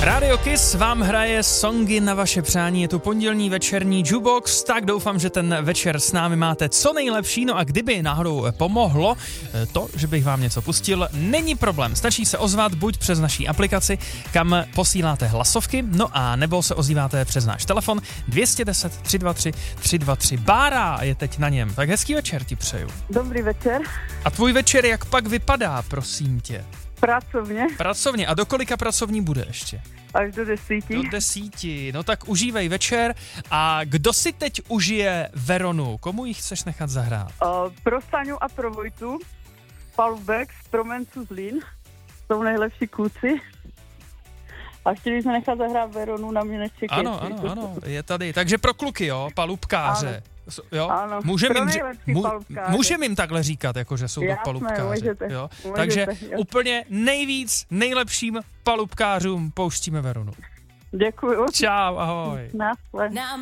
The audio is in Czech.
Radio Kiss vám hraje songy na vaše přání, je tu pondělní večerní jukebox, tak doufám, že ten večer s námi máte co nejlepší, no a kdyby náhodou pomohlo to, že bych vám něco pustil, není problém, stačí se ozvat buď přes naší aplikaci, kam posíláte hlasovky, no a nebo se ozýváte přes náš telefon 210 323 323. Bára je teď na něm, tak hezký večer ti přeju. Dobrý večer. A tvůj večer jak pak vypadá, prosím tě? Pracovně. Pracovně. A do kolika pracovní bude ještě? Až do 10. Do 10. No tak užívej večer. A kdo si teď užije Veronu? Komu ji chceš nechat zahrát? Pro Staňu a pro Vojtu. Palubek z Promencu Zlín. Jsou nejlepší kluci. A chtěli jsme nechat zahrát Veronu, na mě nečekej. Ano, je tady. Takže pro kluky, jo, palubkáře. Ano. Jo? Ano, Můžem jim takhle říkat, jako že jsou to palubkáři. Můžete, jo? můžete, Takže jo. úplně nejlepším palubkářům pouštíme Veronu. Děkuju. Čau, ahoj. Naschle.